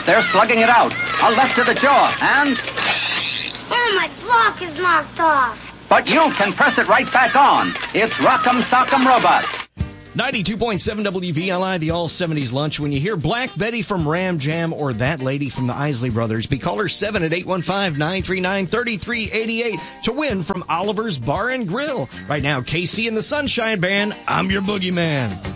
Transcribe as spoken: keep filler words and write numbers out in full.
They're slugging it out. A left to the jaw, and... Oh, my block is knocked off. But you can press it right back on. It's Rock'em Sock'em Robots. ninety-two point seven W V L I, the All seventies Lunch. When you hear Black Betty from Ram Jam or that lady from the Isley Brothers, be caller seven at eight one five, nine three nine, three three eight eight to win from Oliver's Bar and Grill. Right now, K C and the Sunshine Band, I'm your boogeyman.